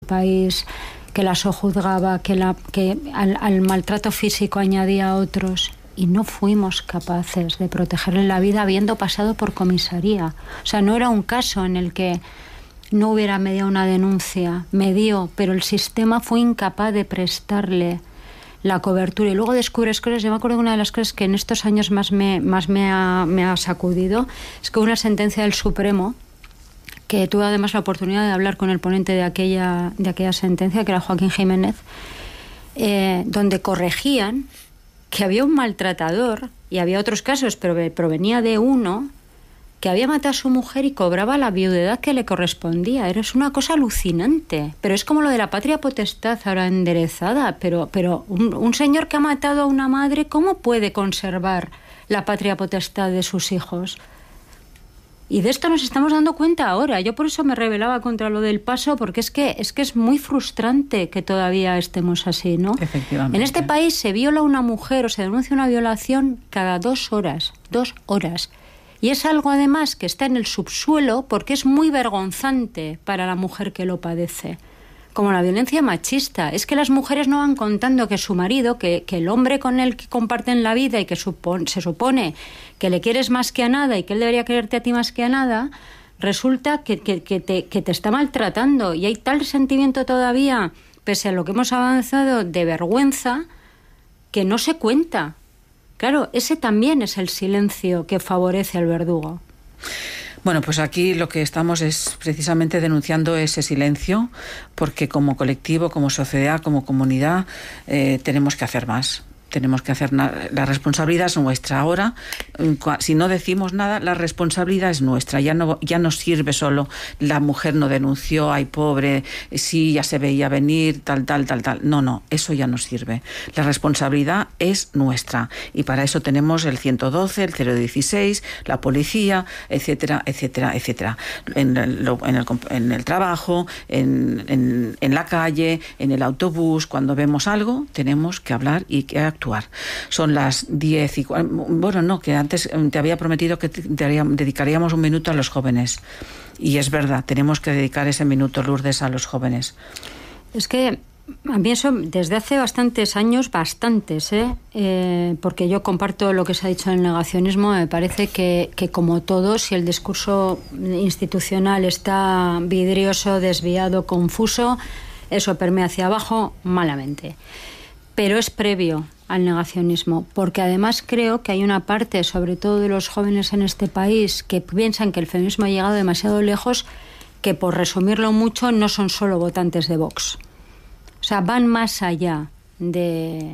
país, que la sojuzgaba, que al maltrato físico añadía a otros, y no fuimos capaces de protegerle la vida habiendo pasado por comisaría. O sea, no era un caso en el que no hubiera mediado una denuncia, medió, pero el sistema fue incapaz de prestarle la cobertura. Y luego descubres cosas. Yo me acuerdo que una de las cosas que en estos años más me ha sacudido es que una sentencia del Supremo, que tuve además la oportunidad de hablar con el ponente de aquella sentencia, que era Joaquín Jiménez, donde corregían que había un maltratador, y había otros casos, pero provenía de uno, que había matado a su mujer y cobraba la viudedad que le correspondía. Es una cosa alucinante. Pero es como lo de la patria potestad ahora enderezada. Pero un señor que ha matado a una madre, ¿cómo puede conservar la patria potestad de sus hijos? Y de esto nos estamos dando cuenta ahora. Yo por eso me rebelaba contra lo del paso, porque es que es muy frustrante que todavía estemos así, ¿no? Efectivamente. En este país se viola a una mujer o se denuncia una violación cada 2 horas. 2 horas. Y es algo además que está en el subsuelo porque es muy vergonzante para la mujer que lo padece. Como la violencia machista. Es que las mujeres no van contando que su marido, que el hombre con el que comparten la vida y que se supone que le quieres más que a nada y que él debería quererte a ti más que a nada, resulta que te está maltratando. Y hay tal sentimiento todavía, pese a lo que hemos avanzado, de vergüenza, que no se cuenta. Claro, ese también es el silencio que favorece al verdugo. Bueno, pues aquí lo que estamos es precisamente denunciando ese silencio, porque como colectivo, como sociedad, como comunidad, tenemos que hacer más. Tenemos que hacer la responsabilidad es nuestra ahora. Si no decimos nada, la responsabilidad es nuestra. Ya no sirve solo la mujer no denunció, ay pobre, sí, ya se veía venir, tal. No, eso ya no sirve. La responsabilidad es nuestra y para eso tenemos el 112, el 016, la policía, etcétera. En el trabajo, en la calle, en el autobús, cuando vemos algo, tenemos que hablar y que actuar. Son las 10 y... Bueno, no, que antes te había prometido que dedicaríamos un minuto a los jóvenes. Y es verdad, tenemos que dedicar ese minuto, Lourdes, a los jóvenes. Es que a mí eso desde hace bastantes años, porque yo comparto lo que se ha dicho en el negacionismo. Me parece que como todo, si el discurso institucional está vidrioso, desviado, confuso, eso permea hacia abajo malamente. Pero es previo al negacionismo, porque además creo que hay una parte, sobre todo de los jóvenes en este país, que piensan que el feminismo ha llegado demasiado lejos, que por resumirlo mucho no son solo votantes de Vox. O sea, van más allá de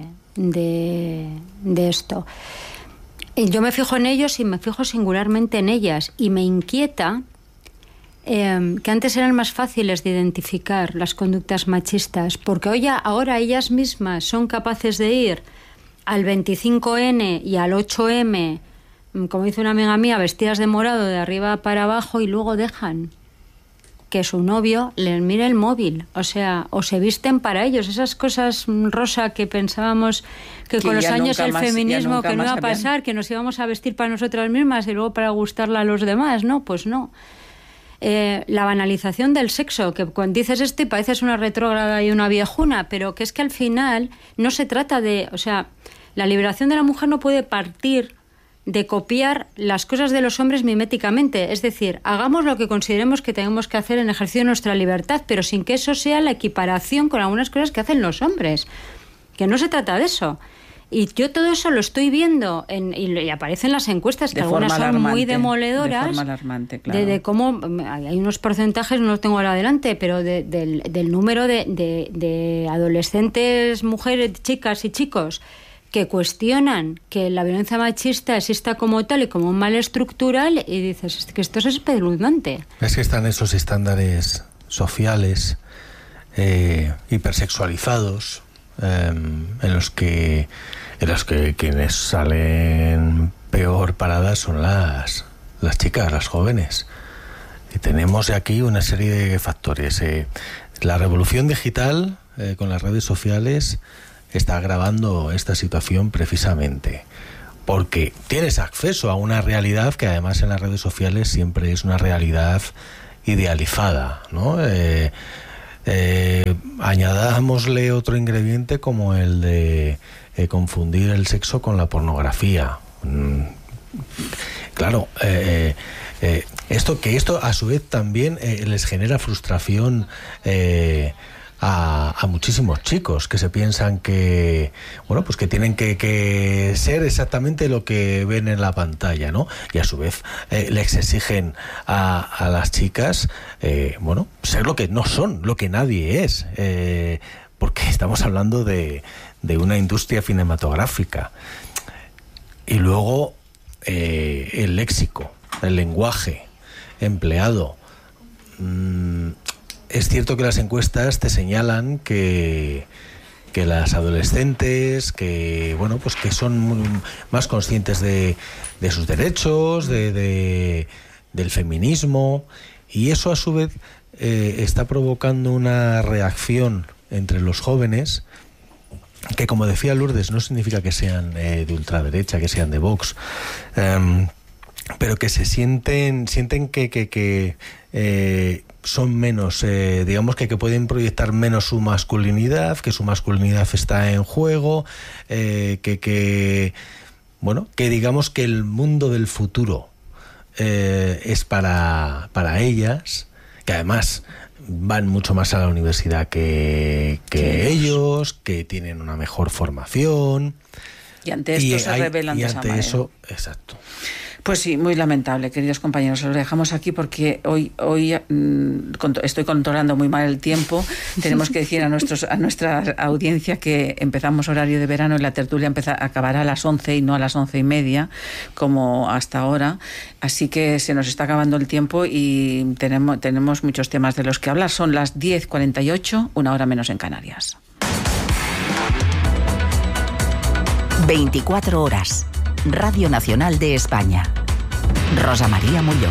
esto. Yo me fijo en ellos y me fijo singularmente en ellas, y me inquieta que antes eran más fáciles de identificar las conductas machistas, porque ahora ellas mismas son capaces de ir al 25N y al 8M, como dice una amiga mía, vestidas de morado de arriba para abajo, y luego dejan que su novio les mire el móvil. O sea, o se visten para ellos. Esas cosas, Rosa, que pensábamos que con los años el feminismo que no iba a pasar, que nos íbamos a vestir para nosotras mismas y luego para gustarle a los demás. No, pues no. La banalización del sexo, que cuando dices esto y pareces una retrógrada y una viejuna, pero que es que al final no se trata de... O sea, la liberación de la mujer no puede partir de copiar las cosas de los hombres miméticamente. Es decir, hagamos lo que consideremos que tenemos que hacer en ejercicio de nuestra libertad, pero sin que eso sea la equiparación con algunas cosas que hacen los hombres. Que no se trata de eso. Y yo todo eso lo estoy viendo y aparecen las encuestas, que algunas son muy demoledoras. De forma alarmante, claro. De cómo hay unos porcentajes, no los tengo ahora adelante, pero del número de adolescentes, mujeres, chicas y chicos que cuestionan que la violencia machista exista como tal y como un mal estructural, y dices, es que esto es espeluznante. Es que están esos estándares sociales hipersexualizados, en los que quienes salen peor paradas son las chicas, las jóvenes. Y tenemos aquí una serie de factores. La revolución digital con las redes sociales está agravando esta situación precisamente porque tienes acceso a una realidad que además en las redes sociales siempre es una realidad idealizada, ¿no? añadámosle otro ingrediente como el de confundir el sexo con la pornografía. Claro, esto a su vez también les genera frustración a muchísimos chicos que se piensan que, bueno, pues que tienen que ser exactamente lo que ven en la pantalla, ¿no? Y a su vez les exigen a las chicas, bueno, ser lo que no son, lo que nadie es, porque estamos hablando de una industria cinematográfica. Y luego el léxico, el lenguaje empleado. Es cierto que las encuestas te señalan que las adolescentes, que bueno, pues que son más conscientes de sus derechos, del feminismo, y eso a su vez está provocando una reacción entre los jóvenes que, como decía Lourdes, no significa que sean de ultraderecha, que sean de Vox, pero que se sienten que son menos, digamos que pueden proyectar menos su masculinidad, que su masculinidad está en juego, bueno, que digamos que el mundo del futuro es para ellas, que además van mucho más a la universidad que ellos, que tienen una mejor formación. Y ante esto se rebelan de esa manera. Eso, exacto. Pues sí, muy lamentable, queridos compañeros. Lo dejamos aquí porque hoy estoy controlando muy mal el tiempo. Tenemos que decir a nuestra audiencia que empezamos horario de verano y la tertulia acabará a las 11 y no a las 11:30, como hasta ahora. Así que se nos está acabando el tiempo y tenemos muchos temas de los que hablar. Son las 10:48, una hora menos en Canarias. 24 horas. Radio Nacional de España. Rosa María Mulló.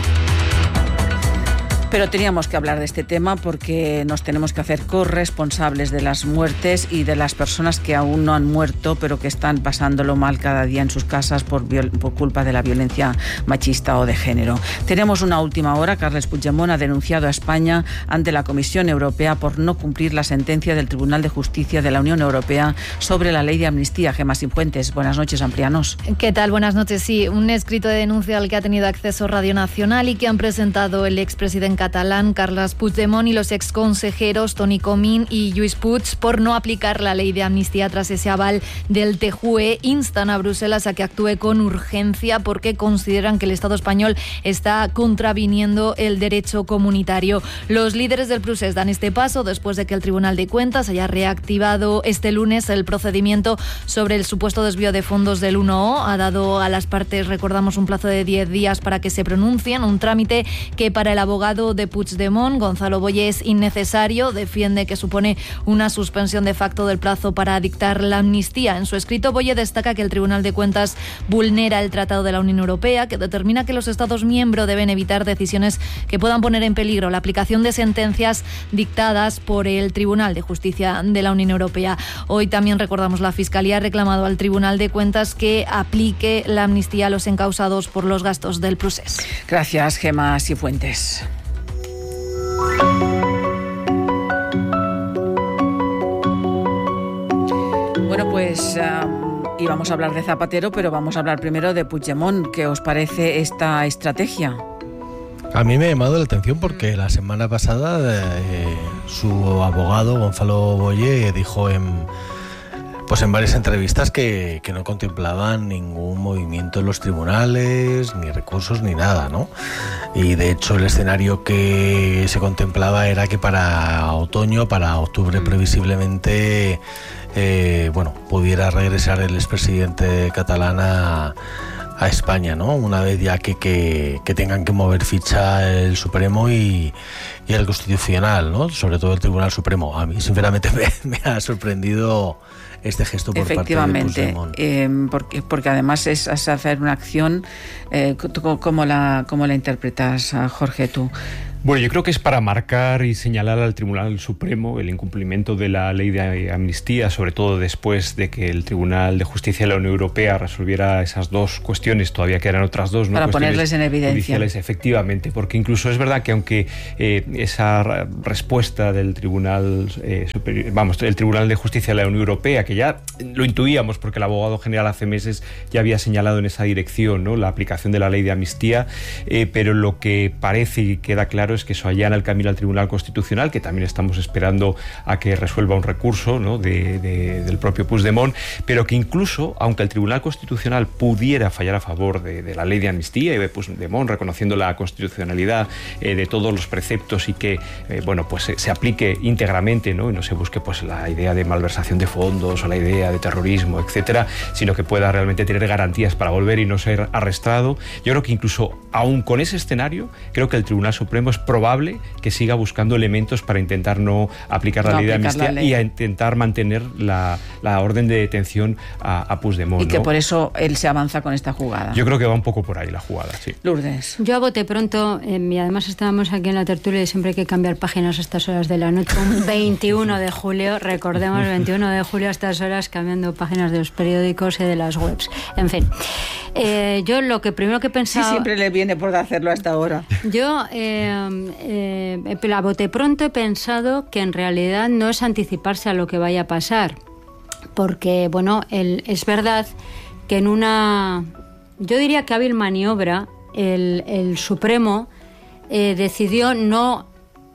Pero teníamos que hablar de este tema porque nos tenemos que hacer corresponsables de las muertes y de las personas que aún no han muerto, pero que están pasándolo mal cada día en sus casas por culpa de la violencia machista o de género. Tenemos una última hora. Carles Puigdemont ha denunciado a España ante la Comisión Europea por no cumplir la sentencia del Tribunal de Justicia de la Unión Europea sobre la ley de amnistía. Gemma Cifuentes, buenas noches, amplíanos. ¿Qué tal? Buenas noches. Sí, un escrito de denuncia al que ha tenido acceso Radio Nacional y que han presentado el expresidente catalán Carles Puigdemont y los exconsejeros Toni Comín y Lluís Puig por no aplicar la ley de amnistía tras ese aval del TJUE. Instan a Bruselas a que actúe con urgencia porque consideran que el Estado español está contraviniendo el derecho comunitario. Los líderes del procés dan este paso después de que el Tribunal de Cuentas haya reactivado este lunes el procedimiento sobre el supuesto desvío de fondos del 1O. Ha dado a las partes, recordamos, un plazo de 10 días para que se pronuncien, un trámite que para el abogado de Puigdemont, Gonzalo Boye, es innecesario. Defiende que supone una suspensión de facto del plazo para dictar la amnistía. En su escrito, Boye destaca que el Tribunal de Cuentas vulnera el Tratado de la Unión Europea, que determina que los Estados miembros deben evitar decisiones que puedan poner en peligro la aplicación de sentencias dictadas por el Tribunal de Justicia de la Unión Europea. Hoy también, recordamos, la Fiscalía ha reclamado al Tribunal de Cuentas que aplique la amnistía a los encausados por los gastos del procés. Gracias, Gemma Cifuentes. Bueno, pues íbamos a hablar de Zapatero, pero vamos a hablar primero de Puigdemont. ¿Qué os parece esta estrategia? A mí me ha llamado la atención porque la semana pasada su abogado Gonzalo Boye dijo en varias entrevistas que no contemplaban ningún movimiento en los tribunales, ni recursos, ni nada, ¿no? Y de hecho el escenario que se contemplaba era que para otoño, para octubre previsiblemente, pudiera regresar el expresidente catalán a España, ¿no? Una vez ya que tengan que mover ficha el Supremo y el Constitucional, ¿no? Sobre todo el Tribunal Supremo. A mí, sinceramente, me ha sorprendido este gesto por parte de Puigdemont. Efectivamente, porque además es hacer una acción, ¿cómo la interpretas, Jorge, tú? Bueno, yo creo que es para marcar y señalar al Tribunal Supremo el incumplimiento de la ley de amnistía, sobre todo después de que el Tribunal de Justicia de la Unión Europea resolviera esas dos cuestiones, todavía quedan otras dos, ¿no? Para ponerles en evidencia. Efectivamente, porque incluso es verdad que aunque esa respuesta del Tribunal el Tribunal de Justicia de la Unión Europea, que ya lo intuíamos porque el abogado general hace meses ya había señalado en esa dirección, ¿no?, la aplicación de la ley de amnistía, pero lo que parece y queda claro es que eso allana el camino al Tribunal Constitucional, que también estamos esperando a que resuelva un recurso, ¿no?, del propio Puigdemont, pero que incluso, aunque el Tribunal Constitucional pudiera fallar a favor de la ley de amnistía y de Puigdemont, reconociendo la constitucionalidad de todos los preceptos y que pues se aplique íntegramente, ¿no?, y no se busque pues la idea de malversación de fondos o la idea de terrorismo, etcétera, sino que pueda realmente tener garantías para volver y no ser arrestado. Yo creo que incluso aún con ese escenario, creo que el Tribunal Supremo es probable que siga buscando elementos para intentar no aplicar la ley de amnistía y a intentar mantener la orden de detención a Puigdemont. Y que por eso él se avanza con esta jugada. Yo creo que va un poco por ahí la jugada, sí. Lourdes. Yo a bote pronto, y además estábamos aquí en la tertulia y siempre hay que cambiar páginas a estas horas de la noche. Un 21 de julio, recordemos, 21 de julio a estas horas, cambiando páginas de los periódicos y de las webs. En fin, yo lo que primero que pensaba... Sí, siempre le viene por hacerlo hasta ahora. Yo a bote pronto he pensado que en realidad no es anticiparse a lo que vaya a pasar, porque es verdad que en una, yo diría que hábil maniobra, el Supremo decidió no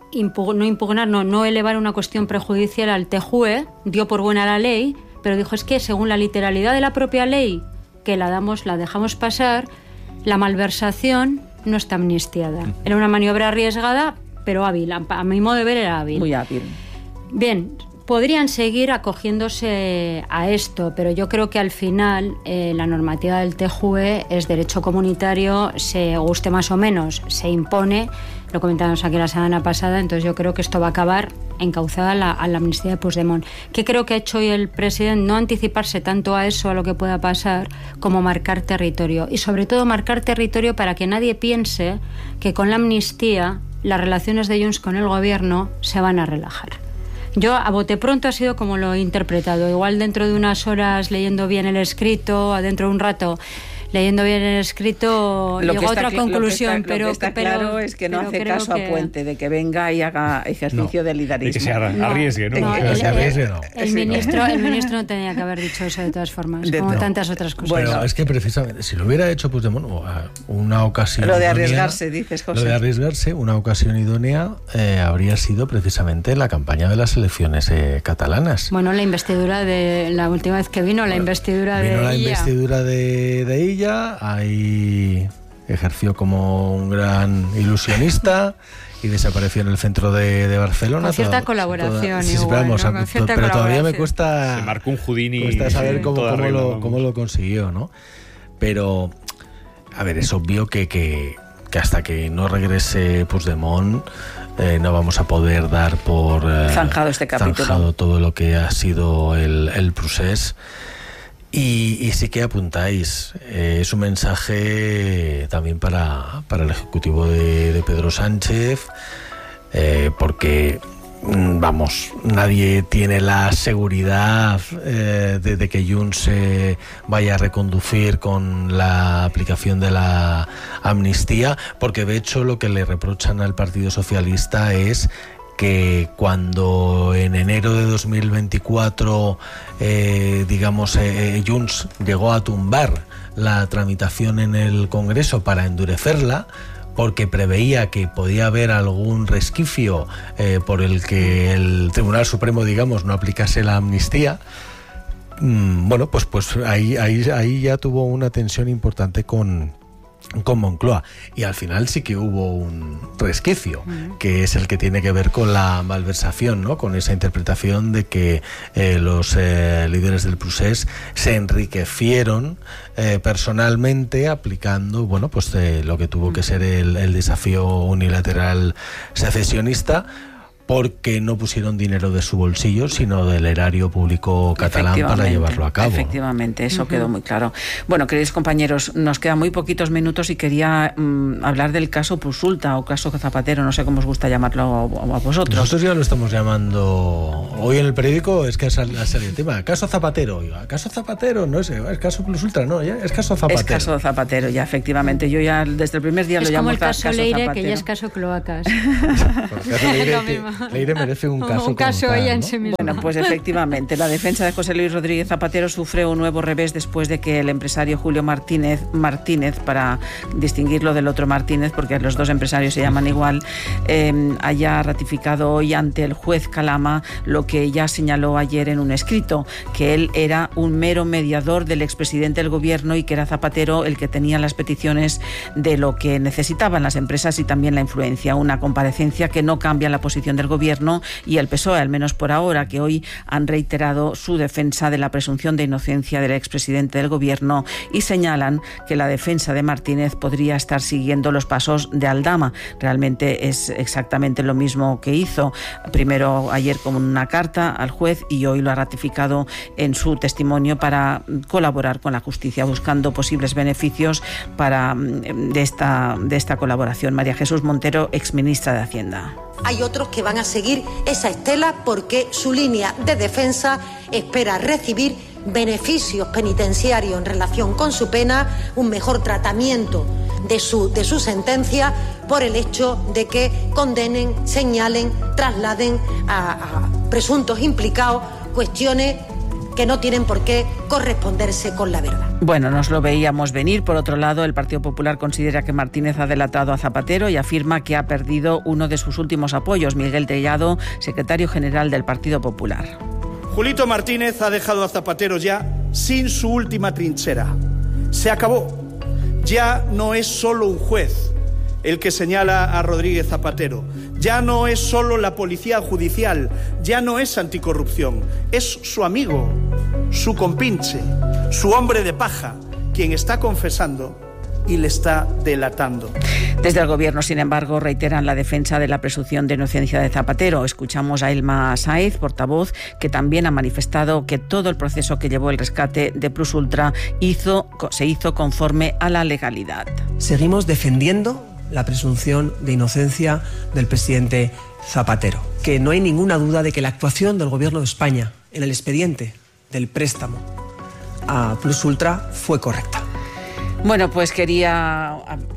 elevar una cuestión prejudicial al TJUE, dio por buena la ley, pero dijo es que según la literalidad de la propia ley, que la dejamos pasar, la malversación no está amnistiada. Era una maniobra arriesgada, pero hábil. A mi modo de ver era hábil. Muy hábil. Bien, podrían seguir acogiéndose a esto, pero yo creo que al final la normativa del TJUE es derecho comunitario, se guste más o menos, se impone. Lo comentábamos aquí la semana pasada, entonces yo creo que esto va a acabar encauzada a la amnistía de Puigdemont. ¿Qué creo que ha hecho hoy el presidente? No anticiparse tanto a eso, a lo que pueda pasar, como marcar territorio. Y sobre todo marcar territorio para que nadie piense que con la amnistía las relaciones de Junts con el gobierno se van a relajar. Yo a bote pronto ha sido como lo he interpretado. Igual dentro de unas horas leyendo bien el escrito, dentro de un rato leyendo bien el escrito, llegó a otra conclusión. Lo que está claro es que no hace caso a Puente, de que venga y haga ejercicio de liderismo. De que se arriesgue, ¿no? El ministro no tenía que haber dicho eso de todas formas, como tantas otras cosas. Bueno, es que precisamente, si lo hubiera hecho Puigdemont, una ocasión lo de arriesgarse, dices, José. Lo de arriesgarse, una ocasión idónea habría sido precisamente la campaña de las elecciones catalanas. Bueno, la investidura de la última vez que vino, la investidura de ella. Ahí ejerció como un gran ilusionista y desapareció en el centro de Barcelona. Con cierta colaboración. Pero todavía me cuesta... Se marcó un Houdini. Cuesta saber cómo lo consiguió, ¿no? Pero, a ver, es obvio que hasta que no regrese Puigdemont no vamos a poder dar por zanjado este capítulo. Zanjado todo lo que ha sido el procés. Y sí que apuntáis, es un mensaje también para el Ejecutivo de Pedro Sánchez, porque, nadie tiene la seguridad de que Junts se vaya a reconducir con la aplicación de la amnistía, porque de hecho lo que le reprochan al Partido Socialista es que cuando en enero de 2024 Junts llegó a tumbar la tramitación en el Congreso para endurecerla, porque preveía que podía haber algún resquicio por el que el Tribunal Supremo, no aplicase la amnistía, pues ahí ya tuvo una tensión importante con Moncloa, y al final sí que hubo un resquicio, que es el que tiene que ver con la malversación, ¿no? Con esa interpretación de que los líderes del procés se enriquecieron personalmente aplicando lo que tuvo que ser el desafío unilateral secesionista, porque no pusieron dinero de su bolsillo, sino del erario público catalán para llevarlo a cabo. Efectivamente, eso quedó muy claro. Bueno, queridos compañeros, nos quedan muy poquitos minutos y quería hablar del caso Prosulta o caso Zapatero, no sé cómo os gusta llamarlo a vosotros. Nosotros ya lo estamos llamando, hoy en el periódico es que ha salido el tema, caso Zapatero, caso Zapatero, no es caso Prosulta, no, ya es caso Zapatero. Es caso Zapatero, ya, efectivamente. Yo ya desde el primer día lo llamo caso Zapatero. Es como el caso Leire, que ya es caso Cloacas. Leire merece un caso tal, ella en ¿no? sí misma. Bueno, pues efectivamente, la defensa de José Luis Rodríguez Zapatero sufre un nuevo revés después de que el empresario Julio Martínez, para distinguirlo del otro Martínez, porque los dos empresarios se llaman igual, haya ratificado hoy ante el juez Calama lo que ya señaló ayer en un escrito, que él era un mero mediador del expresidente del gobierno y que era Zapatero el que tenía las peticiones de lo que necesitaban las empresas y también la influencia. Una comparecencia que no cambia la posición del gobierno y el PSOE, al menos por ahora, que hoy han reiterado su defensa de la presunción de inocencia del expresidente del gobierno y señalan que la defensa de Martínez podría estar siguiendo los pasos de Aldama. Realmente es exactamente lo mismo que hizo primero ayer con una carta al juez y hoy lo ha ratificado en su testimonio para colaborar con la justicia, buscando posibles beneficios de esta colaboración. María Jesús Montero, exministra de Hacienda. Hay otros que van a seguir esa estela porque su línea de defensa espera recibir beneficios penitenciarios en relación con su pena, un mejor tratamiento de su sentencia por el hecho de que condenen, señalen, trasladen a presuntos implicados cuestiones que no tienen por qué corresponderse con la verdad. Bueno, nos lo veíamos venir. Por otro lado, el Partido Popular considera que Martínez ha delatado a Zapatero y afirma que ha perdido uno de sus últimos apoyos, Miguel Tellado, secretario general del Partido Popular. Julito Martínez ha dejado a Zapatero ya sin su última trinchera. Se acabó. Ya no es solo un juez el que señala a Rodríguez Zapatero. Ya no es solo la policía judicial, ya no es anticorrupción, es su amigo, su compinche, su hombre de paja, quien está confesando y le está delatando. Desde el Gobierno, sin embargo, reiteran la defensa de la presunción de inocencia de Zapatero. Escuchamos a Elma Sáez, portavoz, que también ha manifestado que todo el proceso que llevó el rescate de Prosulta se hizo conforme a la legalidad. Seguimos defendiendo la presunción de inocencia del presidente Zapatero, que no hay ninguna duda de que la actuación del Gobierno de España en el expediente del préstamo a Prosulta fue correcta. Bueno, pues quería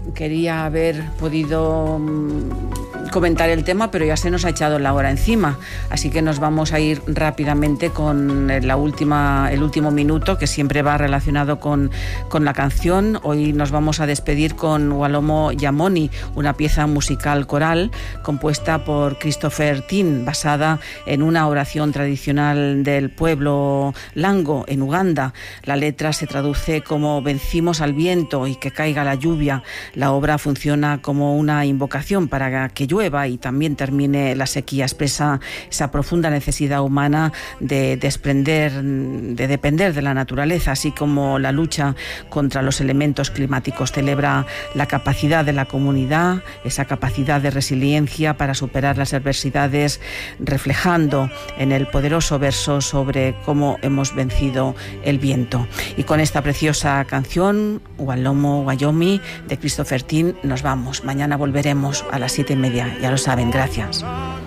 haber podido comentar el tema, pero ya se nos ha echado la hora encima, así que nos vamos a ir rápidamente con el último minuto, que siempre va relacionado con la canción. Hoy nos vamos a despedir con Ualomo Yamoni, una pieza musical coral compuesta por Christopher Tin, basada en una oración tradicional del pueblo Lango, en Uganda. La letra se traduce como vencimos al viento y que caiga la lluvia. La obra funciona como una invocación para que llueva y también termine la sequía. Expresa esa profunda necesidad humana de depender de la naturaleza, así como la lucha contra los elementos climáticos. Celebra la capacidad de la comunidad, esa capacidad de resiliencia para superar las adversidades, reflejando en el poderoso verso sobre cómo hemos vencido el viento. Y con esta preciosa canción, Ualomo Wayomi, de Christopher Tin, nos vamos. Mañana volveremos a las 7:30. Ya lo saben, gracias.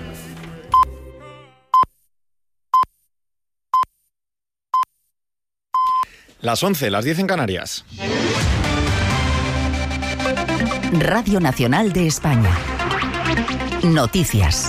Las 11, las 10 en Canarias. Radio Nacional de España. Noticias.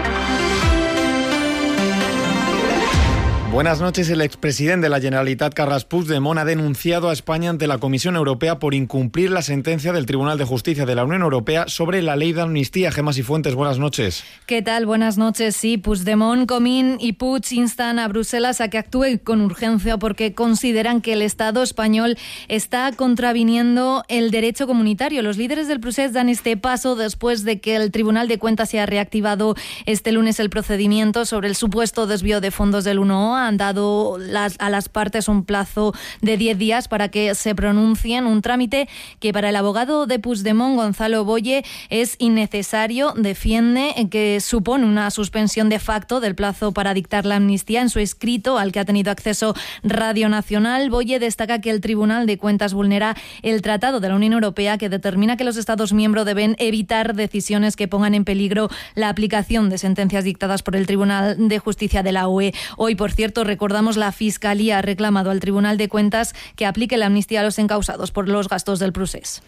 Buenas noches. El expresidente de la Generalitat, Carles Puigdemont, ha denunciado a España ante la Comisión Europea por incumplir la sentencia del Tribunal de Justicia de la Unión Europea sobre la ley de amnistía. Gemma Sifuentes, buenas noches. ¿Qué tal? Buenas noches. Sí, Puigdemont, Comín y Puig instan a Bruselas a que actúe con urgencia porque consideran que el Estado español está contraviniendo el derecho comunitario. Los líderes del procés dan este paso después de que el Tribunal de Cuentas se ha reactivado este lunes el procedimiento sobre el supuesto desvío de fondos del 1A han dado a las partes un plazo de 10 días para que se pronuncien, un trámite que para el abogado de Puigdemont, Gonzalo Boye, es innecesario. Defiende que supone una suspensión de facto del plazo para dictar la amnistía. En su escrito, al que ha tenido acceso Radio Nacional, Boye destaca que el Tribunal de Cuentas vulnera el Tratado de la Unión Europea, que determina que los Estados miembros deben evitar decisiones que pongan en peligro la aplicación de sentencias dictadas por el Tribunal de Justicia de la UE. Hoy, por cierto, recordamos, la Fiscalía ha reclamado al Tribunal de Cuentas que aplique la amnistía a los encausados por los gastos del procés.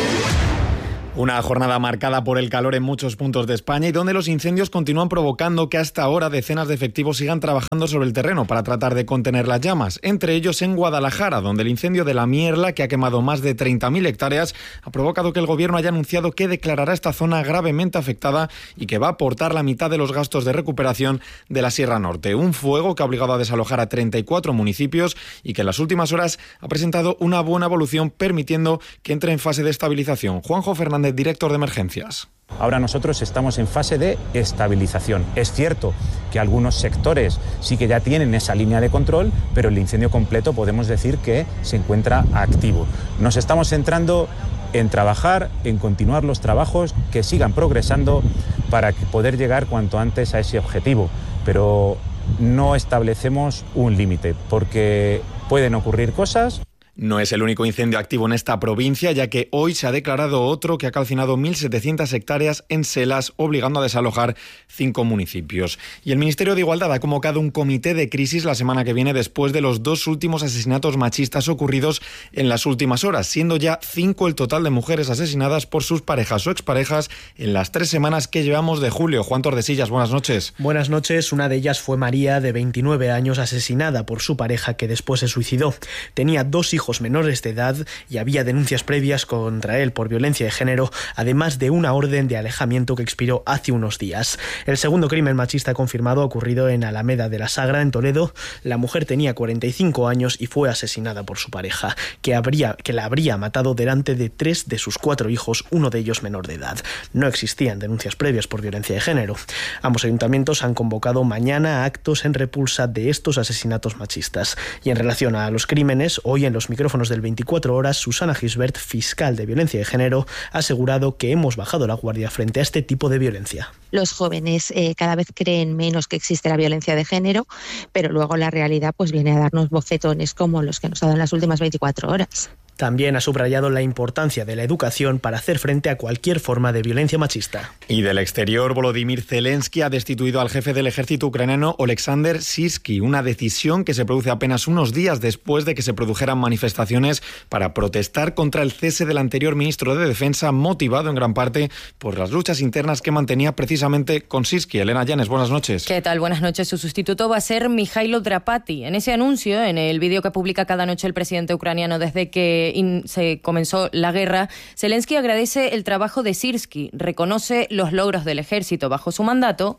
Una jornada marcada por el calor en muchos puntos de España y donde los incendios continúan provocando que hasta ahora decenas de efectivos sigan trabajando sobre el terreno para tratar de contener las llamas. Entre ellos en Guadalajara, donde el incendio de La Mierla, que ha quemado más de 30.000 hectáreas, ha provocado que el gobierno haya anunciado que declarará esta zona gravemente afectada y que va a aportar la mitad de los gastos de recuperación de la Sierra Norte. Un fuego que ha obligado a desalojar a 34 municipios y que en las últimas horas ha presentado una buena evolución, permitiendo que entre en fase de estabilización. Juanjo Fernández, director de emergencias. Ahora nosotros estamos en fase de estabilización. Es cierto que algunos sectores sí que ya tienen esa línea de control, pero el incendio completo podemos decir que se encuentra activo. Nos estamos centrando en trabajar, en continuar los trabajos que sigan progresando para poder llegar cuanto antes a ese objetivo. Pero no establecemos un límite, porque pueden ocurrir cosas. No es el único incendio activo en esta provincia, ya que hoy se ha declarado otro que ha calcinado 1.700 hectáreas en Selas, obligando a desalojar 5 municipios. Y el Ministerio de Igualdad ha convocado un comité de crisis la semana que viene después de los 2 últimos asesinatos machistas ocurridos en las últimas horas, siendo ya 5 el total de mujeres asesinadas por sus parejas o exparejas en las 3 semanas que llevamos de julio. Juan Tordesillas, buenas noches. Buenas noches. Una de ellas fue María, de 29 años, asesinada por su pareja, que después se suicidó. Tenía 2 hijos menores de edad y había denuncias previas contra él por violencia de género, además de una orden de alejamiento que expiró hace unos días. El segundo crimen machista confirmado ha ocurrido en Alameda de la Sagra, en Toledo. La mujer tenía 45 años y fue asesinada por su pareja, que la habría matado delante de 3 de sus 4 hijos, uno de ellos menor de edad. No existían denuncias previas por violencia de género. Ambos ayuntamientos han convocado mañana actos en repulsa de estos asesinatos machistas. Y en relación a los crímenes, hoy en los micrófonos del 24 horas, Susana Gisbert, fiscal de violencia de género, ha asegurado que hemos bajado la guardia frente a este tipo de violencia. Los jóvenes cada vez creen menos que existe la violencia de género, pero luego la realidad pues viene a darnos bofetones como los que nos ha dado en las últimas 24 horas. También ha subrayado la importancia de la educación para hacer frente a cualquier forma de violencia machista. Y del exterior, Volodymyr Zelensky ha destituido al jefe del ejército ucraniano, Oleksandr Syrskyi, una decisión que se produce apenas unos días después de que se produjeran manifestaciones para protestar contra el cese del anterior ministro de Defensa, motivado en gran parte por las luchas internas que mantenía precisamente con Syrskyi. Elena Llanes, buenas noches. ¿Qué tal? Buenas noches. Su sustituto va a ser Mikhailo Drapati. En ese anuncio, en el vídeo que publica cada noche el presidente ucraniano desde que se comenzó la guerra, Zelensky agradece el trabajo de Syrskyi, reconoce los logros del ejército bajo su mandato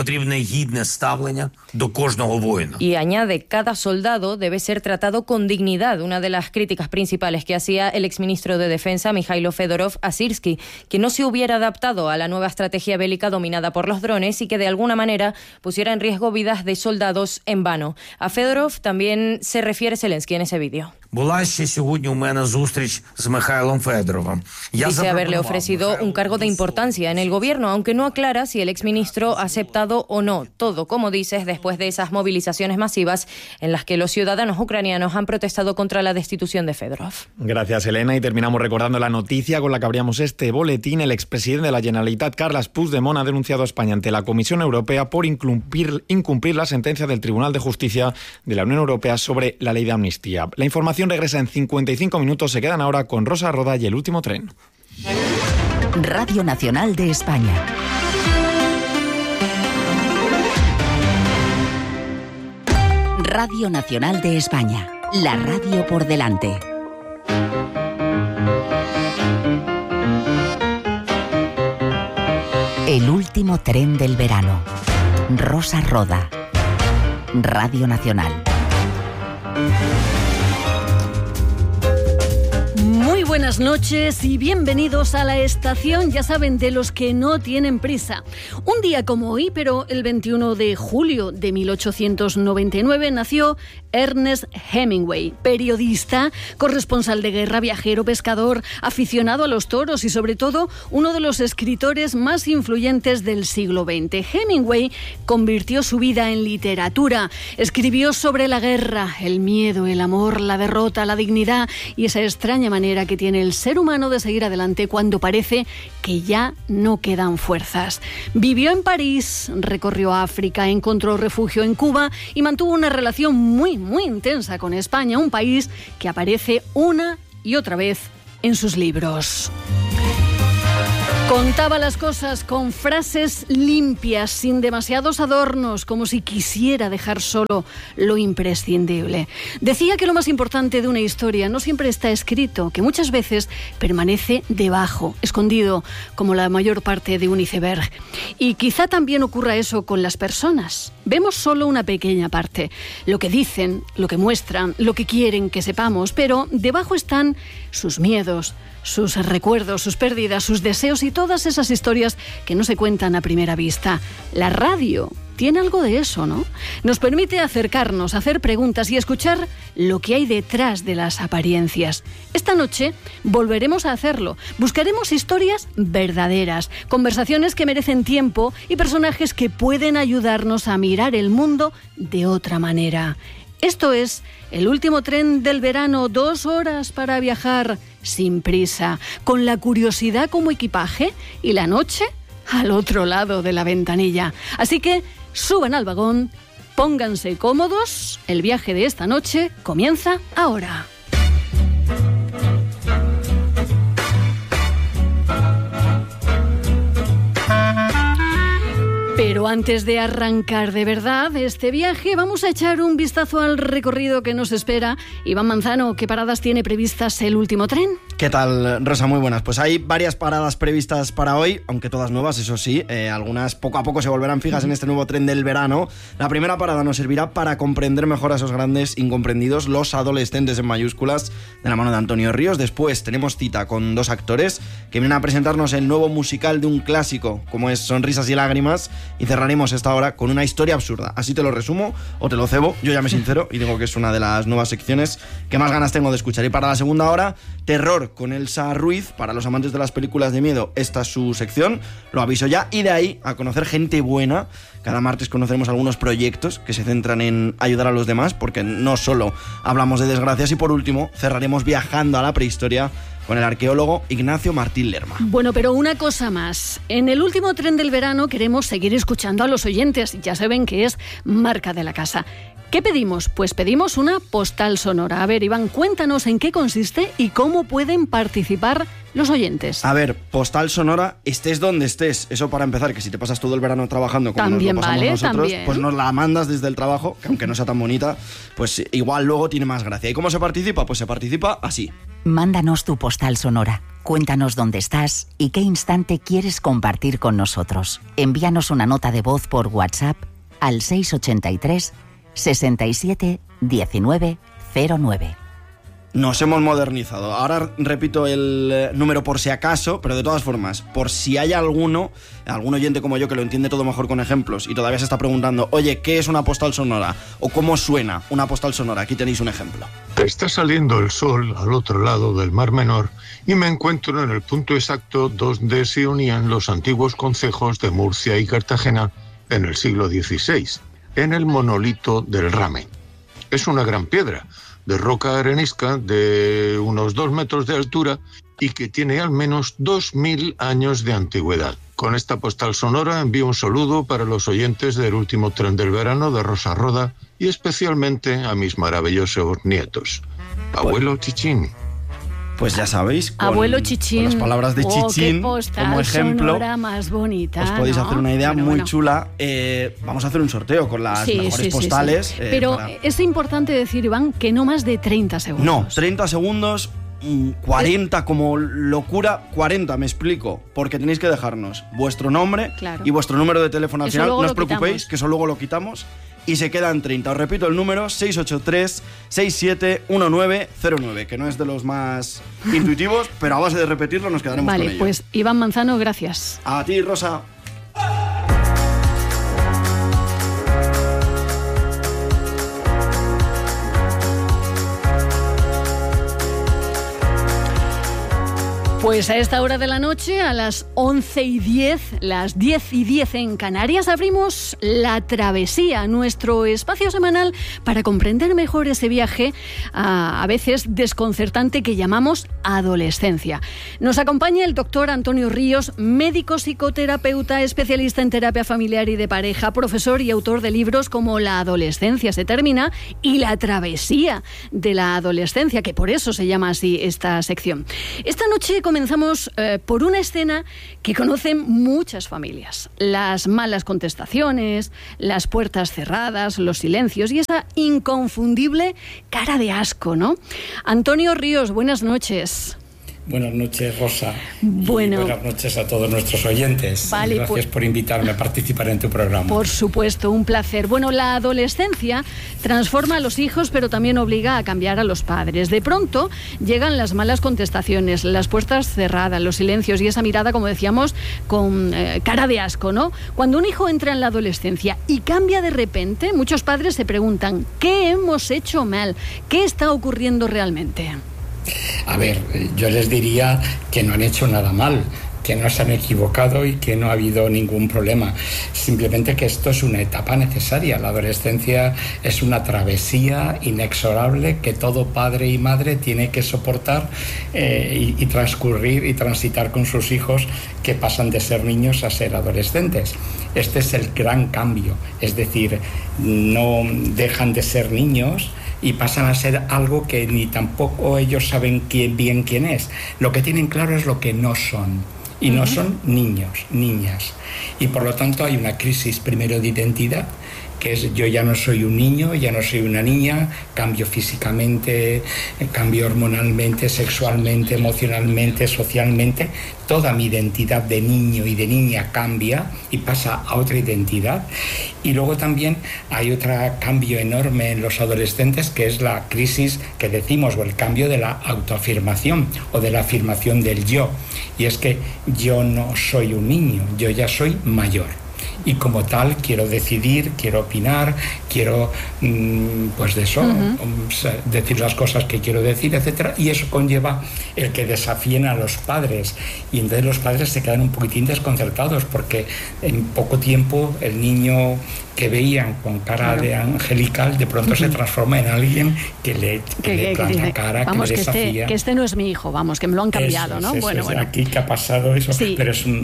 y añade: cada soldado debe ser tratado con dignidad, una de las críticas principales que hacía el exministro de Defensa, Mikhailo Fedorov, a Syrskyi, que no se hubiera adaptado a la nueva estrategia bélica dominada por los drones y que de alguna manera pusiera en riesgo vidas de soldados en vano. A Fedorov también se refiere Zelensky en ese vídeo. Dice haberle ofrecido un cargo de importancia en el gobierno, aunque no aclara si el exministro ha aceptado o no. Todo, como dices, después de esas movilizaciones masivas en las que los ciudadanos ucranianos han protestado contra la destitución de Fedorov. Gracias, Elena. Y terminamos recordando la noticia con la que abríamos este boletín. El expresidente de la Generalitat, Carles Puigdemont, ha denunciado a España ante la Comisión Europea por incumplir la sentencia del Tribunal de Justicia de la Unión Europea sobre la ley de amnistía. La información regresa en 55 minutos. Se quedan ahora con Rosa Roda y El último tren. Radio Nacional de España. Radio Nacional de España. La radio por delante. El último tren del verano. Rosa Roda. Radio Nacional. Muy buenas noches y bienvenidos a La Estación, ya saben, de los que no tienen prisa. Un día como hoy, pero el 21 de julio de 1899, nació Ernest Hemingway, periodista, corresponsal de guerra, viajero, pescador, aficionado a los toros y sobre todo uno de los escritores más influyentes del siglo XX. Hemingway convirtió su vida en literatura, escribió sobre la guerra, el miedo, el amor, la derrota, la dignidad y esa extraña manera que tiene el ser humano de seguir adelante cuando parece que ya no quedan fuerzas. Vivió en París, recorrió África, encontró refugio en Cuba y mantuvo una relación muy intensa con España, un país que aparece una y otra vez en sus libros. Contaba las cosas con frases limpias, sin demasiados adornos, como si quisiera dejar solo lo imprescindible. Decía que lo más importante de una historia no siempre está escrito, que muchas veces permanece debajo, escondido, como la mayor parte de un iceberg. Y quizá también ocurra eso con las personas. Vemos solo una pequeña parte, lo que dicen, lo que muestran, lo que quieren que sepamos, pero debajo están sus miedos, sus recuerdos, sus pérdidas, sus deseos y todas esas historias que no se cuentan a primera vista. La radio tiene algo de eso, ¿no? Nos permite acercarnos, hacer preguntas y escuchar lo que hay detrás de las apariencias. Esta noche volveremos a hacerlo. Buscaremos historias verdaderas, conversaciones que merecen tiempo y personajes que pueden ayudarnos a mirar el mundo de otra manera. Esto es El último tren del verano, 2 horas para viajar sin prisa, con la curiosidad como equipaje y la noche al otro lado de la ventanilla. Así que suban al vagón, pónganse cómodos, el viaje de esta noche comienza ahora. Pero antes de arrancar de verdad este viaje, vamos a echar un vistazo al recorrido que nos espera. Iván Manzano, ¿qué paradas tiene previstas el último tren? ¿Qué tal, Rosa? Muy buenas. Pues hay varias paradas previstas para hoy, aunque todas nuevas, eso sí. Algunas poco a poco se volverán fijas en este nuevo tren del verano. La primera parada nos servirá para comprender mejor a esos grandes incomprendidos, los adolescentes en mayúsculas, de la mano de Antonio Ríos. Después tenemos cita con 2 actores que vienen a presentarnos el nuevo musical de un clásico, como es Sonrisas y Lágrimas, y cerraremos esta hora con una historia absurda. Así te lo resumo o te lo cebo. Yo ya me sincero y digo que es una de las nuevas secciones que más ganas tengo de escuchar. Y para la segunda hora, terror con Elsa Ruiz. Para los amantes de las películas de miedo, esta es su sección, lo aviso ya. Y de ahí a conocer gente buena. Cada martes conoceremos algunos proyectos que se centran en ayudar a los demás, porque no solo hablamos de desgracias. Y por último, cerraremos viajando a la prehistoria con el arqueólogo Ignacio Martín Lerma. Bueno, pero una cosa más. En el último tren del verano queremos seguir escuchando a los oyentes. Ya saben que es marca de la casa. ¿Qué pedimos? Pues pedimos una postal sonora. A ver, Iván, cuéntanos en qué consiste y cómo pueden participar los oyentes. A ver, postal sonora, estés donde estés. Eso para empezar, que si te pasas todo el verano trabajando como también nos lo pasamos nosotros, también. Pues nos la mandas desde el trabajo, que aunque no sea tan bonita, pues igual luego tiene más gracia. ¿Y cómo se participa? Pues se participa así. Mándanos tu postal sonora. Cuéntanos dónde estás y qué instante quieres compartir con nosotros. Envíanos una nota de voz por WhatsApp al 683 67 19 09. Nos hemos modernizado. Ahora repito el número por si acaso, pero de todas formas, por si hay algún oyente como yo que lo entiende todo mejor con ejemplos y todavía se está preguntando, oye, ¿qué es una postal sonora? ¿O cómo suena una postal sonora? Aquí tenéis un ejemplo. Está saliendo el sol al otro lado del Mar Menor y me encuentro en el punto exacto donde se unían los antiguos concejos de Murcia y Cartagena en el siglo XVI, en el monolito del Ramen. Es una gran piedra de roca arenisca de unos 2 metros de altura y que tiene al menos 2000 años de antigüedad. Con esta postal sonora envío un saludo para los oyentes del último tren del verano de Rosa Roda y especialmente a mis maravillosos nietos. Abuelo Chichín. Pues ya sabéis, Abuelo Chichín, con las palabras de Chichín como ejemplo, más bonita, os podéis hacer una idea muy chula. Vamos a hacer un sorteo con las mejores postales. Sí. Pero es importante decir, Iván, que no más de 30 segundos. No, 30 segundos, 40 como locura, 40, me explico, porque tenéis que dejarnos vuestro nombre y vuestro número de teléfono al final. No os preocupéis, que eso luego lo quitamos. y se quedan 30. Os repito el número, 683-671909, que no es de los más intuitivos, pero a base de repetirlo nos quedaremos con ello. Vale, pues Iván Manzano, gracias. A ti, Rosa. Pues a esta hora de la noche, a las 11:10, las 10:10 en Canarias, abrimos La Travesía, nuestro espacio semanal para comprender mejor ese viaje a veces desconcertante que llamamos adolescencia. Nos acompaña el doctor Antonio Ríos, médico psicoterapeuta, especialista en terapia familiar y de pareja, profesor y autor de libros como La adolescencia se termina y La travesía de la adolescencia, que por eso se llama así esta sección. Esta noche comenzamos por una escena que conocen muchas familias. Las malas contestaciones, las puertas cerradas, los silencios y esa inconfundible cara de asco, ¿no? Antonio Ríos, buenas noches. Buenas noches, Rosa. Bueno, y buenas noches a todos nuestros oyentes. Vale, gracias por invitarme a participar en tu programa. Por supuesto, un placer. Bueno, la adolescencia transforma a los hijos, pero también obliga a cambiar a los padres. De pronto llegan las malas contestaciones, las puertas cerradas, los silencios y esa mirada, como decíamos, con cara de asco, ¿no? Cuando un hijo entra en la adolescencia y cambia de repente, muchos padres se preguntan, ¿qué hemos hecho mal? ¿Qué está ocurriendo realmente? A ver, yo les diría que no han hecho nada mal, que no se han equivocado y que no ha habido ningún problema. Simplemente que esto es una etapa necesaria. La adolescencia es una travesía inexorable que todo padre y madre tiene que soportar y transcurrir y transitar con sus hijos que pasan de ser niños a ser adolescentes. Este es el gran cambio, es decir, no dejan de ser niños y pasan a ser algo que ni tampoco ellos saben bien quién es. Lo que tienen claro es lo que no son. Y no son niños, niñas. Y por lo tanto hay una crisis primero de identidad, que es yo ya no soy un niño, ya no soy una niña, cambio físicamente, cambio hormonalmente, sexualmente, emocionalmente, socialmente. Toda mi identidad de niño y de niña cambia y pasa a otra identidad. Y luego también hay otro cambio enorme en los adolescentes, que es la crisis que decimos, o el cambio de la autoafirmación o de la afirmación del yo. Y es que yo no soy un niño, yo ya soy mayor. Y como tal quiero decidir, quiero opinar, quiero pues de eso, decir las cosas que quiero decir, etcétera, y eso conlleva el que desafíen a los padres, y entonces los padres se quedan un poquitín desconcertados porque en poco tiempo el niño que veían con cara de angelical de pronto se transforma en alguien que le planta cara, vamos, que le desafía. Que este no es mi hijo, vamos, que me lo han cambiado, ¿no? Bueno. Aquí que ha pasado eso, sí. Pero es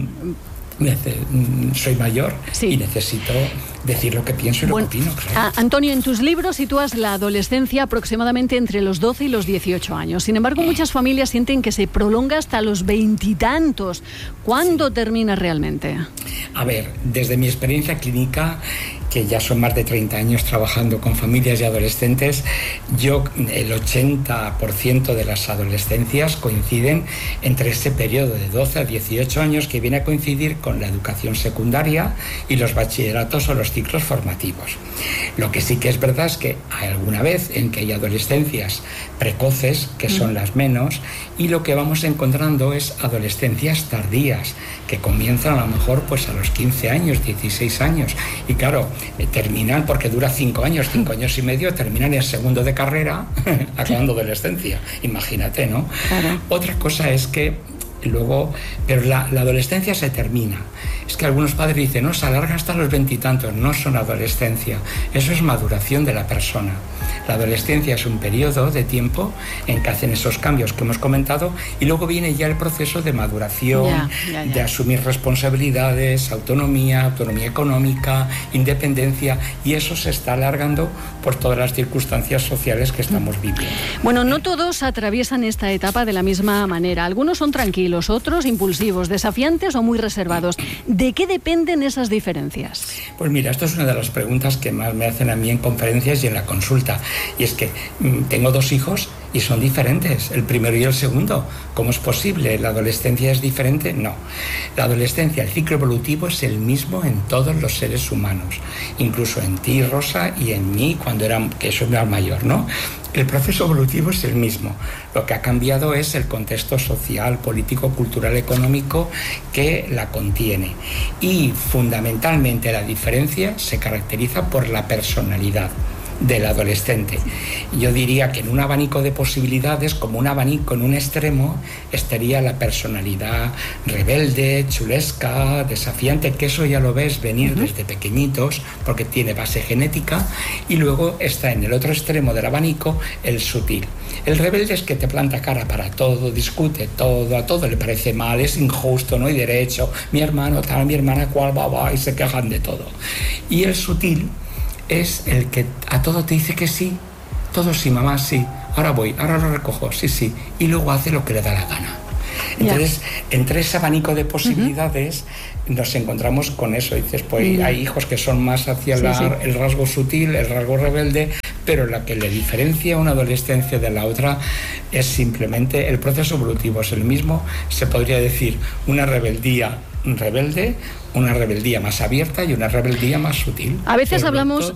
soy mayor y necesito decir lo que pienso y lo que opino, claro. Antonio, en tus libros sitúas la adolescencia aproximadamente entre los 12 y los 18 años. Sin embargo, muchas familias sienten que se prolonga hasta los 20 y tantos. ¿Cuándo termina realmente? A ver, desde mi experiencia clínica, que ya son más de 30 años trabajando con familias y adolescentes, el 80% de las adolescencias coinciden entre ese periodo de 12 a 18 años, que viene a coincidir con la educación secundaria y los bachilleratos o los ciclos formativos. Lo que sí que es verdad es que hay alguna vez en que hay adolescencias precoces, que son las menos, y lo que vamos encontrando es adolescencias tardías, que comienzan a lo mejor pues a los 15 años, 16 años, y claro, terminan, porque dura 5 años y medio, terminan en segundo de carrera, acabando adolescencia, imagínate, ¿no? Claro. Otra cosa es que luego, pero la adolescencia se termina. Es que algunos padres dicen, no, se alarga hasta los 20 y tantos. No son adolescencia, eso es maduración de la persona. La adolescencia es un periodo de tiempo en que hacen esos cambios que hemos comentado, y luego viene ya el proceso de maduración, de asumir responsabilidades, autonomía económica, independencia, y eso se está alargando por todas las circunstancias sociales que estamos viviendo. Bueno, no todos atraviesan esta etapa de la misma manera. Algunos son tranquilos, otros impulsivos, desafiantes o muy reservados. ¿De qué dependen esas diferencias? Pues mira, esto es una de las preguntas que más me hacen a mí en conferencias y en la consulta. Y es que tengo 2 hijos y son diferentes, el primero y el segundo. ¿Cómo es posible? ¿La adolescencia es diferente? No. La adolescencia, el ciclo evolutivo es el mismo en todos los seres humanos, incluso en ti, Rosa, y en mí, que soy más mayor, ¿no? El proceso evolutivo es el mismo. Lo que ha cambiado es el contexto social, político, cultural, económico que la contiene. Y fundamentalmente la diferencia se caracteriza por la personalidad del adolescente. Yo diría que en un abanico de posibilidades, como un abanico en un extremo, estaría la personalidad rebelde, chulesca, desafiante, que eso ya lo ves venir desde pequeñitos porque tiene base genética, y luego está en el otro extremo del abanico el sutil. El rebelde es que te planta cara para todo, discute todo, a todo le parece mal, es injusto, no hay derecho, mi hermano tal, mi hermana cual, y se quejan de todo. Y el sutil es el que a todo te dice que sí, todo sí, mamá, sí, ahora voy, ahora lo recojo, sí, sí, y luego hace lo que le da la gana. Entonces, entre ese abanico de posibilidades nos encontramos con eso. Dices, pues hay hijos que son más hacia el rasgo sutil, el rasgo rebelde, pero la que le diferencia una adolescencia de la otra es simplemente el proceso evolutivo, es el mismo, se podría decir una rebeldía rebelde, una rebeldía más abierta y una rebeldía más sutil. A veces hablamos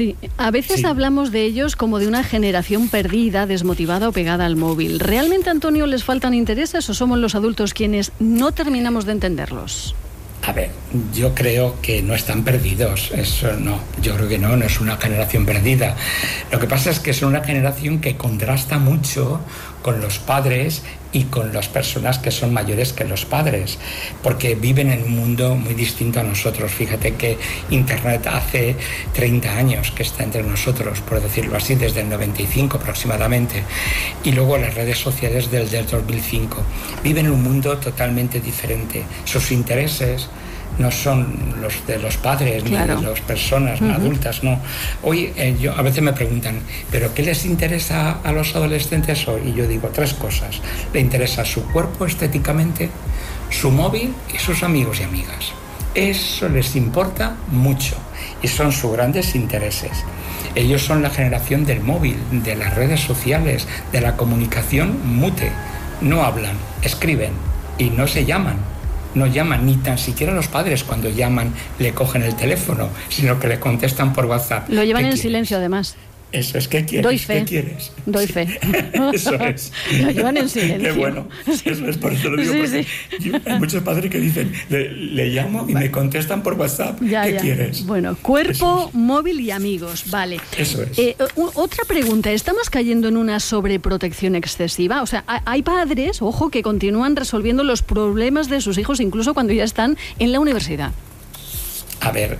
de ellos como de una generación perdida, desmotivada o pegada al móvil. ¿Realmente, Antonio, les faltan intereses o somos los adultos quienes no terminamos de entenderlos? A ver, yo creo que no están perdidos, eso no, yo creo que no es una generación perdida. Lo que pasa es que es una generación que contrasta mucho con los padres y con las personas que son mayores que los padres, porque viven en un mundo muy distinto a nosotros. Fíjate que Internet hace 30 años que está entre nosotros, por decirlo así, desde el 95 aproximadamente, y luego las redes sociales desde el 2005. Viven en un mundo totalmente diferente. Sus intereses no son los de los padres, claro, ni de las personas adultas, no. Hoy a veces me preguntan, ¿pero qué les interesa a los adolescentes hoy? Y yo digo 3 cosas. Le interesa su cuerpo estéticamente, su móvil y sus amigos y amigas. Eso les importa mucho y son sus grandes intereses. Ellos son la generación del móvil, de las redes sociales, de la comunicación mute. No hablan, escriben y no se llaman. No llaman, ni tan siquiera los padres cuando llaman le cogen el teléfono, sino que le contestan por WhatsApp. Lo llevan en silencio, además. Eso es, ¿qué quieres? Doy fe. ¿Qué quieres? Doy fe. Eso es. Lo llevan en silencio. Qué bueno. Eso es, por eso lo digo. Hay muchos padres que dicen, le llamo y me contestan por WhatsApp. ¿Qué quieres? Bueno, cuerpo, móvil y amigos. Vale. Eso es. Otra pregunta. ¿Estamos cayendo en una sobreprotección excesiva? O sea, hay padres, ojo, que continúan resolviendo los problemas de sus hijos incluso cuando ya están en la universidad. A ver,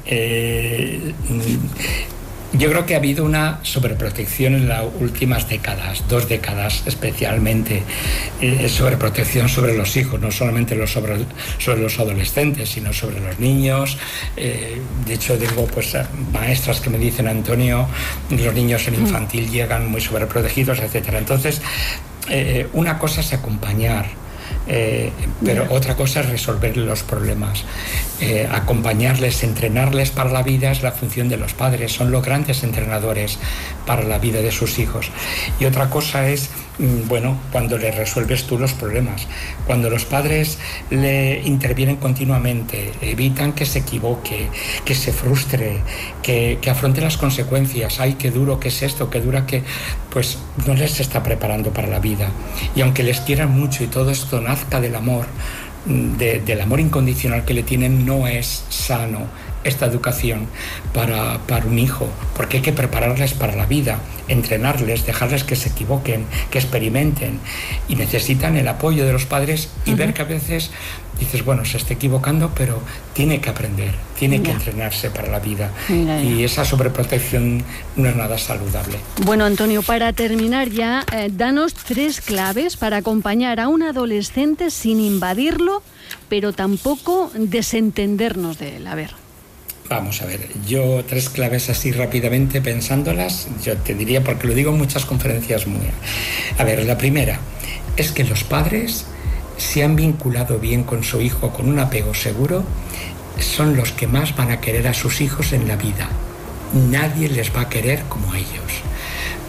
yo creo que ha habido una sobreprotección en las últimas décadas, 2 décadas especialmente, sobreprotección sobre los hijos, no solamente sobre los adolescentes, sino sobre los niños. De hecho, tengo pues maestras que me dicen, Antonio, los niños en infantil llegan muy sobreprotegidos, etcétera. Entonces, una cosa es acompañar, pero otra cosa es resolver los problemas. Acompañarles, entrenarles para la vida es la función de los padres, son los grandes entrenadores para la vida de sus hijos. Y otra cosa es, bueno, cuando le resuelves tú los problemas, cuando los padres le intervienen continuamente, evitan que se equivoque, que se frustre, que afronte las consecuencias. Ay, qué duro que es esto, qué dura que... Pues no les está preparando para la vida. Y aunque les quieran mucho y todo esto nazca del amor, del amor incondicional que le tienen, no es sano esta educación para un hijo, porque hay que prepararles para la vida, entrenarles, dejarles que se equivoquen, que experimenten, y necesitan el apoyo de los padres y ver que a veces dices, bueno, se está equivocando, pero tiene que aprender, tiene que entrenarse para la vida. Y esa sobreprotección no es nada saludable. Bueno, Antonio, para terminar ya, danos 3 claves para acompañar a un adolescente sin invadirlo, pero tampoco desentendernos de él. A ver. Vamos a ver, yo 3 claves así rápidamente pensándolas, yo te diría, porque lo digo en muchas conferencias muy... A ver, la primera es que los padres se han vinculado bien con su hijo, con un apego seguro, son los que más van a querer a sus hijos en la vida. Nadie les va a querer como ellos.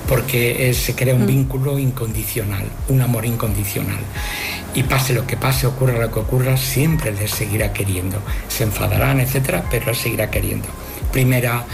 porque se crea un vínculo incondicional, un amor incondicional. Y pase lo que pase, ocurra lo que ocurra, siempre les seguirá queriendo. Se enfadarán, etcétera, pero les seguirá queriendo. Primera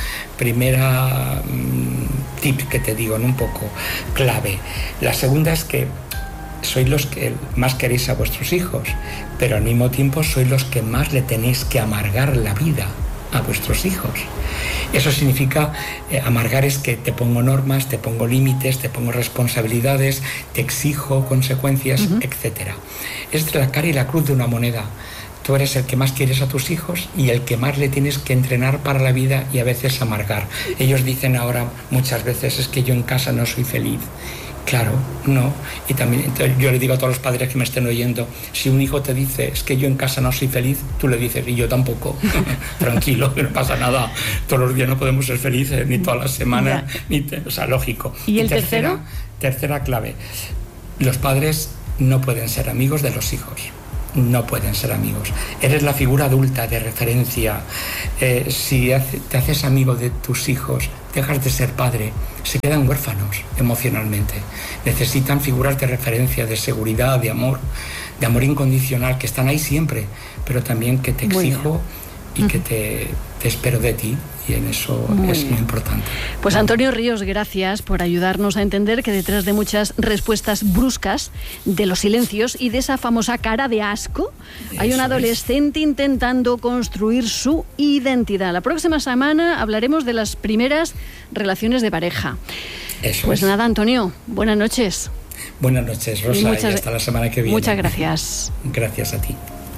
tip que te digo, un poco clave. La segunda es que sois los que más queréis a vuestros hijos, pero al mismo tiempo sois los que más le tenéis que amargar la vida a vuestros hijos. Eso significa, amargar es que te pongo normas, te pongo límites, te pongo responsabilidades, te exijo consecuencias, etcétera. Es la cara y la cruz de una moneda. Tú eres el que más quieres a tus hijos y el que más le tienes que entrenar para la vida y a veces amargar. Ellos dicen ahora muchas veces, es que yo en casa no soy feliz. Claro, no. Y también yo le digo a todos los padres que me estén oyendo, si un hijo te dice, es que yo en casa no soy feliz, tú le dices, y yo tampoco. Tranquilo, que no pasa nada. Todos los días no podemos ser felices, ni todas las semanas, o sea, lógico. ¿Y el tercero? Tercera clave. Los padres no pueden ser amigos de los hijos. No pueden ser amigos. Eres la figura adulta de referencia. Si te haces amigo de tus hijos, dejas de ser padre, se quedan huérfanos emocionalmente. Necesitan figuras de referencia, de seguridad, de amor incondicional, que están ahí siempre, pero también que te exijo y que te espero de ti. Y en eso es muy importante. Pues Antonio Ríos, gracias por ayudarnos a entender que detrás de muchas respuestas bruscas, de los silencios y de esa famosa cara de asco, hay un adolescente intentando construir su identidad. La próxima semana hablaremos de las primeras relaciones de pareja. Pues nada, Antonio, buenas noches. Buenas noches, Rosa, y hasta la semana que viene. Muchas gracias. Gracias a ti.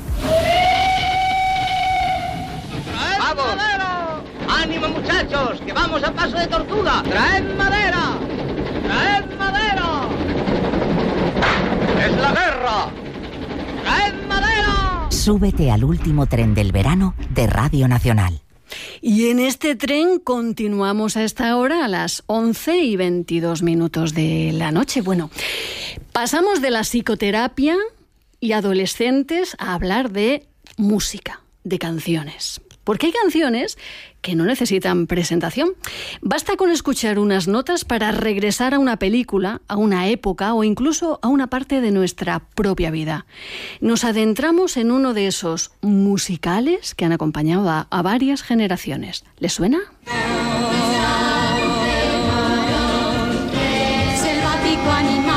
¡Vamos! ¡Ánimo, muchachos! ¡Que vamos a paso de tortuga! ¡Traed madera! ¡Traed madera! ¡Es la guerra! ¡Traed madera! Súbete al último tren del verano de Radio Nacional. Y en este tren continuamos a esta hora, a las 11:22 de la noche. Bueno, pasamos de la psicoterapia y adolescentes a hablar de música, de canciones. Porque hay canciones que no necesitan presentación. Basta con escuchar unas notas para regresar a una película, a una época o incluso a una parte de nuestra propia vida. Nos adentramos en uno de esos musicales que han acompañado a varias generaciones. ¿Les suena? Selvático animal.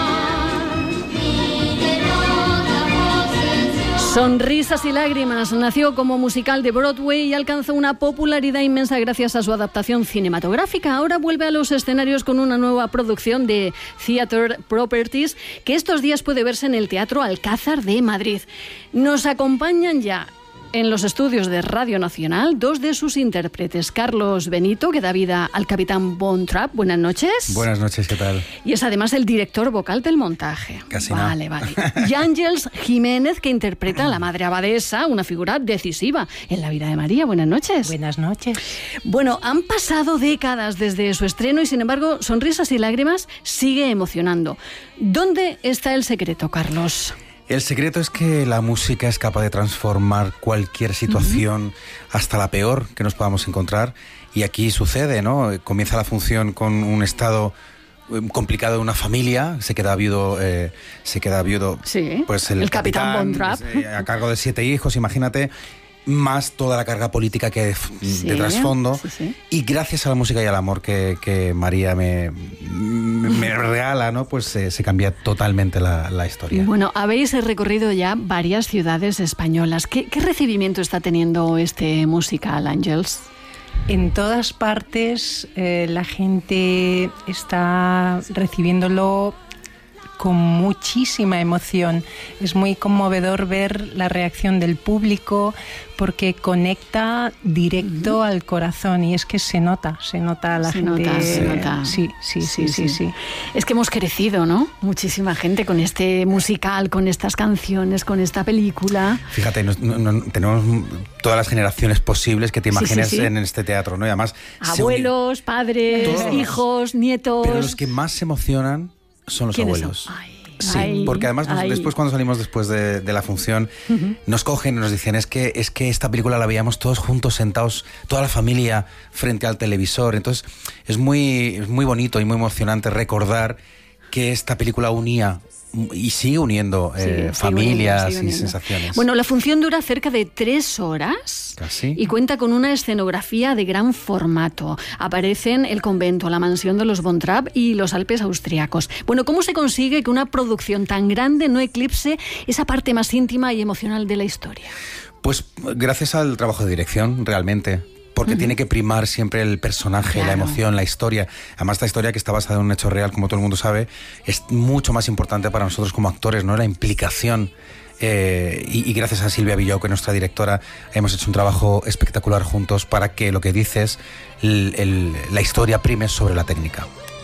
Sonrisas y lágrimas nació como musical de Broadway y alcanzó una popularidad inmensa gracias a su adaptación cinematográfica. Ahora vuelve a los escenarios con una nueva producción de Theatre Properties que estos días puede verse en el Teatro Alcázar de Madrid. Nos acompañan ya en los estudios de Radio Nacional dos de sus intérpretes, Carlos Benito, que da vida al Capitán Von Trapp. Buenas noches. Buenas noches, ¿qué tal? Y es además el director vocal del montaje. Casi Vale. Y Ángeles Jiménez, que interpreta a la Madre Abadesa, una figura decisiva en la vida de María. Buenas noches. Buenas noches. Bueno, han pasado décadas desde su estreno y sin embargo, Sonrisas y lágrimas sigue emocionando. ¿Dónde está el secreto, Carlos? El secreto es que la música es capaz de transformar cualquier situación, hasta la peor que nos podamos encontrar. Y aquí sucede, ¿no? Comienza la función con un estado complicado de una familia, se queda viudo, sí, pues el capitán Von Trapp, a cargo de 7 hijos, imagínate, más toda la carga política que de trasfondo. Sí. Y gracias a la música y al amor que María me regala, ¿no? Pues se cambia totalmente la historia. Bueno, habéis recorrido ya varias ciudades españolas. ¿Qué recibimiento está teniendo este musical, Ángeles? En todas partes la gente está recibiéndolo con muchísima emoción. Es muy conmovedor ver la reacción del público porque conecta directo al corazón y es que se nota a la gente. Se nota. Sí. Es que hemos crecido, ¿no? Muchísima gente con este musical, con estas canciones, con esta película. Fíjate, tenemos todas las generaciones posibles que te imagines en este teatro, ¿no? Y además abuelos, padres, hijos, nietos. Pero los que más se emocionan son los abuelos. Sí, porque además después cuando salimos después de la función nos cogen y nos dicen es que esta película la veíamos todos juntos sentados, toda la familia frente al televisor. Entonces es muy bonito y muy emocionante recordar que esta película unía y sigue uniendo familias y sensaciones. Bueno, la función dura cerca de 3 horas. Casi. Y cuenta con una escenografía de gran formato. Aparecen el convento, la mansión de los Von Trapp y los Alpes austriacos. Bueno, ¿cómo se consigue que una producción tan grande no eclipse esa parte más íntima y emocional de la historia? Pues gracias al trabajo de dirección, realmente. Porque tiene que primar siempre el personaje, claro, la emoción, la historia. Además, esta historia, que está basada en un hecho real, como todo el mundo sabe, es mucho más importante para nosotros como actores, ¿no? La implicación. Y gracias a Silvia Villó, que es nuestra directora, hemos hecho un trabajo espectacular juntos para que lo que dices, la historia prime sobre la técnica.